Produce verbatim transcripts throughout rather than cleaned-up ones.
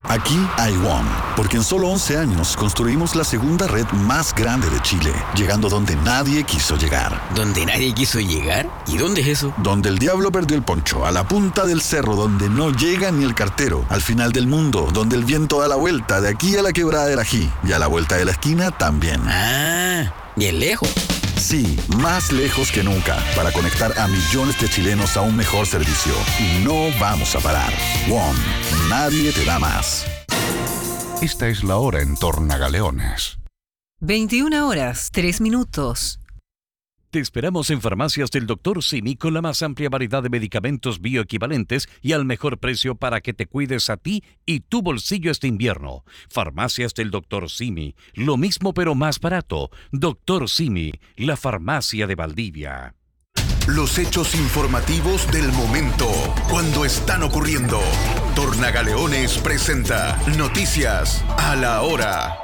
Aquí hay WOM, porque en solo once años construimos la segunda red más grande de Chile, llegando donde nadie quiso llegar. ¿Donde nadie quiso llegar? ¿Y dónde es eso? Donde el diablo perdió el poncho, a la punta del cerro, donde no llega ni el cartero, al final del mundo, donde el viento da la vuelta, de aquí a la quebrada del Ají, y a la vuelta de la esquina también. Ah, bien lejos. Sí, más lejos que nunca, para conectar a millones de chilenos a un mejor servicio. Y no vamos a parar. WOM, nadie te da más. Esta es la hora en Tornagaleones. veintiuna horas, tres minutos. Te esperamos en Farmacias del doctor Simi con la más amplia variedad de medicamentos bioequivalentes y al mejor precio para que te cuides a ti y tu bolsillo este invierno. Farmacias del doctor Simi, lo mismo pero más barato. doctor Simi, la farmacia de Valdivia. Los hechos informativos del momento, cuando están ocurriendo. Tornagaleones presenta Noticias a la Hora.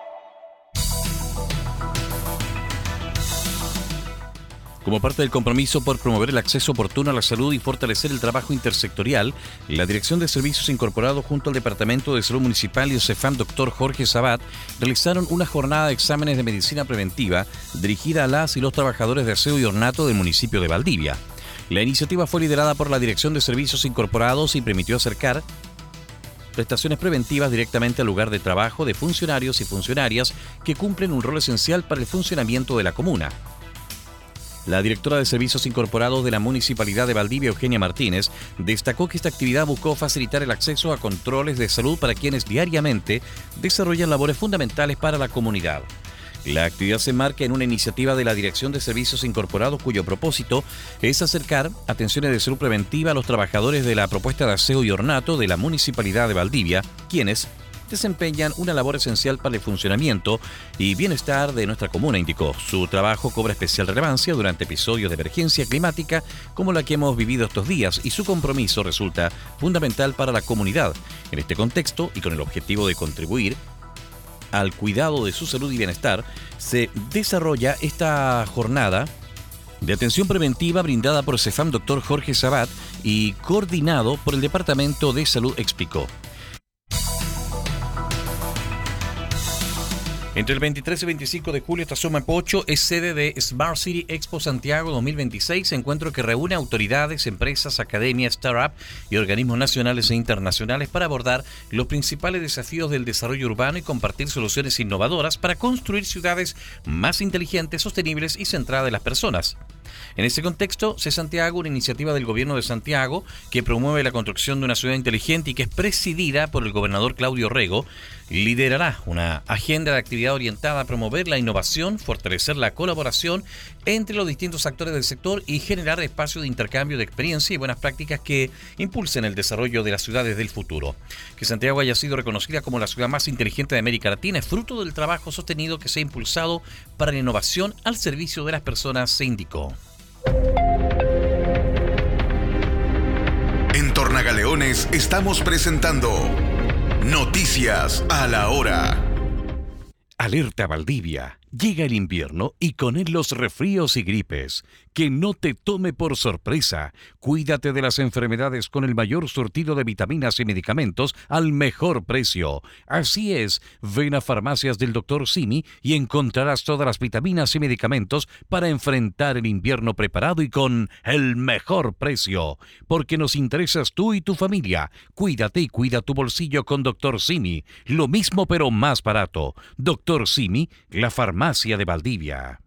Como parte del compromiso por promover el acceso oportuno a la salud y fortalecer el trabajo intersectorial, la Dirección de Servicios Incorporados junto al Departamento de Salud Municipal y el CEFAM doctor Jorge Sabat realizaron una jornada de exámenes de medicina preventiva dirigida a las y los trabajadores de aseo y ornato del municipio de Valdivia. La iniciativa fue liderada por la Dirección de Servicios Incorporados y permitió acercar prestaciones preventivas directamente al lugar de trabajo de funcionarios y funcionarias que cumplen un rol esencial para el funcionamiento de la comuna. La directora de Servicios Incorporados de la Municipalidad de Valdivia, Eugenia Martínez, destacó que esta actividad buscó facilitar el acceso a controles de salud para quienes diariamente desarrollan labores fundamentales para la comunidad. La actividad se enmarca en una iniciativa de la Dirección de Servicios Incorporados cuyo propósito es acercar atenciones de salud preventiva a los trabajadores de la propuesta de aseo y ornato de la Municipalidad de Valdivia, quienes desempeñan una labor esencial para el funcionamiento y bienestar de nuestra comuna, indicó. Su trabajo cobra especial relevancia durante episodios de emergencia climática como la que hemos vivido estos días y su compromiso resulta fundamental para la comunidad. En este contexto y con el objetivo de contribuir al cuidado de su salud y bienestar, se desarrolla esta jornada de atención preventiva brindada por CEFAM doctor Jorge Sabat y coordinado por el Departamento de Salud, explicó. Entre el veintitrés y veinticinco de julio, Estación Mapocho es sede de Smart City Expo Santiago dos mil veintiséis, encuentro que reúne autoridades, empresas, academias, startup y organismos nacionales e internacionales para abordar los principales desafíos del desarrollo urbano y compartir soluciones innovadoras para construir ciudades más inteligentes, sostenibles y centradas en las personas. En ese contexto, C Santiago, una iniciativa del Gobierno de Santiago que promueve la construcción de una ciudad inteligente y que es presidida por el gobernador Claudio Rego, liderará una agenda de actividad orientada a promover la innovación, fortalecer la colaboración entre los distintos actores del sector y generar espacios de intercambio de experiencia y buenas prácticas que impulsen el desarrollo de las ciudades del futuro. Que Santiago haya sido reconocida como la ciudad más inteligente de América Latina es fruto del trabajo sostenido que se ha impulsado para la innovación al servicio de las personas, se indicó. En Tornagaleones estamos presentando Noticias a la Hora. Alerta Valdivia. Llega el invierno y con él los resfríos y gripes. Que no te tome por sorpresa. Cuídate de las enfermedades con el mayor surtido de vitaminas y medicamentos al mejor precio. Así es, ven a Farmacias del doctor Simi y encontrarás todas las vitaminas y medicamentos para enfrentar el invierno preparado y con el mejor precio. Porque nos interesas tú y tu familia. Cuídate y cuida tu bolsillo con doctor Simi. Lo mismo pero más barato. doctor Simi, la farmacia de Valdivia.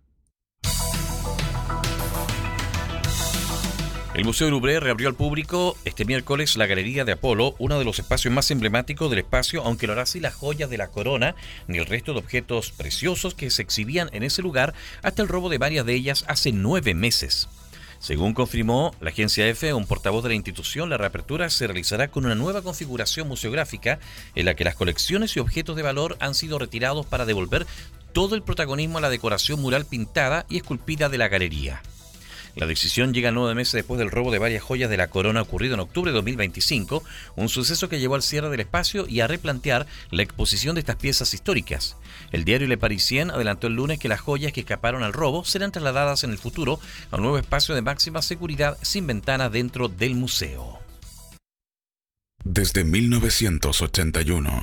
El Museo Louvre reabrió al público este miércoles la Galería de Apolo, uno de los espacios más emblemáticos del espacio, aunque no hará así las joyas de la corona ni el resto de objetos preciosos que se exhibían en ese lugar hasta el robo de varias de ellas hace nueve meses. Según confirmó la agencia EFE, un portavoz de la institución, la reapertura se realizará con una nueva configuración museográfica en la que las colecciones y objetos de valor han sido retirados para devolver todo el protagonismo a la decoración mural pintada y esculpida de la galería. La decisión llega nueve meses después del robo de varias joyas de la corona ocurrido en octubre de dos mil veinticinco, un suceso que llevó al cierre del espacio y a replantear la exposición de estas piezas históricas. El diario Le Parisien adelantó el lunes que las joyas que escaparon al robo serán trasladadas en el futuro a un nuevo espacio de máxima seguridad sin ventanas dentro del museo. Desde mil novecientos ochenta y uno.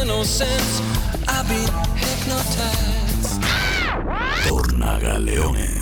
Tornagaleones.